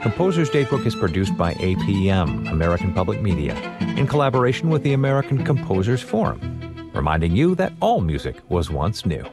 Composer's Datebook is produced by APM, American Public Media, in collaboration with the American Composers Forum, reminding you that all music was once new.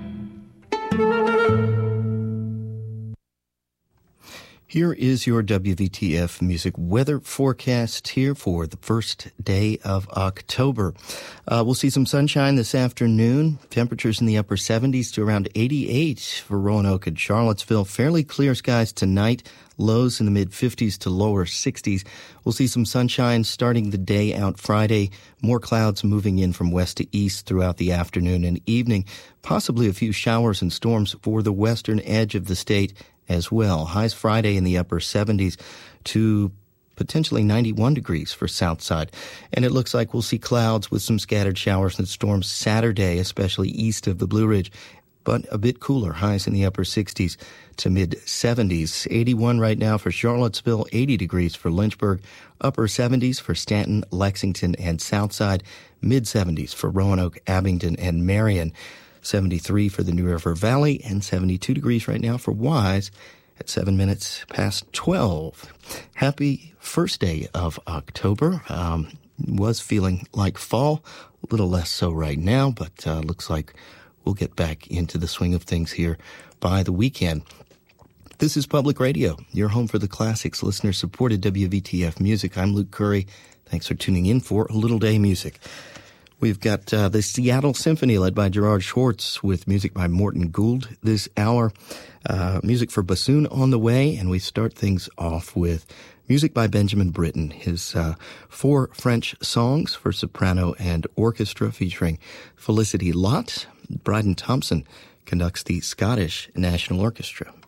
Here is your WVTF music weather forecast here for the first day of October. We'll see some sunshine this afternoon. Temperatures in the upper 70s to around 88 for Roanoke and Charlottesville. Fairly clear skies tonight. Lows in the mid-50s to lower 60s. We'll see some sunshine starting the day out Friday. More clouds moving in from west to east throughout the afternoon and evening. Possibly a few showers and storms for the western edge of the state as well. Highs Friday in the upper 70s to potentially 91 degrees for south side. And it looks like we'll see clouds with some scattered showers and storms Saturday, especially east of the Blue Ridge, but a bit cooler. Highs in the upper 60s to mid 70s. 81 right now for Charlottesville, 80 degrees for Lynchburg, upper 70s for Stanton, Lexington, and Southside, mid 70s for Roanoke, Abingdon, and Marion. 73 for the New River Valley, and 72 degrees right now for Wise at 7 minutes past 12. Happy first day of October. Was feeling like fall, a little less so right now, but looks like we'll get back into the swing of things here by the weekend. This is Public Radio, your home for the classics, listener-supported WVTF music. I'm Luke Curry. Thanks for tuning in for A Little Day Music. We've got the Seattle Symphony led by Gerard Schwartz with music by Morton Gould this hour. Music for bassoon on the way, and we start things off with music by Benjamin Britten, his 4 French songs for soprano and orchestra featuring Felicity Lott. Bryden Thompson conducts the Scottish National Orchestra.